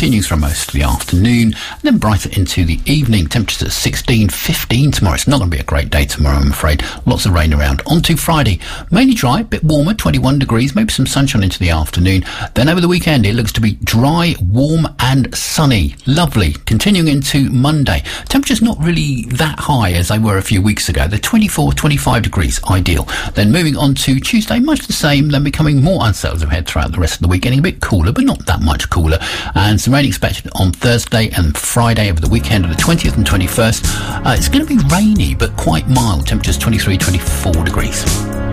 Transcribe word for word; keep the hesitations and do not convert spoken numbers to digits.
continues for most of the afternoon, and then brighter into the evening. Temperatures at sixteen, fifteen tomorrow. It's not going to be a great day tomorrow, I'm afraid. Lots of rain around. On to Friday. Mainly dry, a bit warmer, twenty-one degrees, maybe some sunshine into the afternoon. Then over the weekend, it looks to be dry, warm and sunny. Lovely. Continuing into Monday. Temperatures not really that high as they were a few weeks ago. They're twenty-four, twenty-five degrees, ideal. Then moving on to Tuesday, much the same, then becoming more unsettled as we head throughout the rest of the week, getting a bit cooler, but not that much cooler. And some rain expected on Thursday and Friday over the weekend of the twentieth and twenty-first. Uh, it's going to be rainy, but quite mild. Temperatures twenty-three, twenty-four degrees.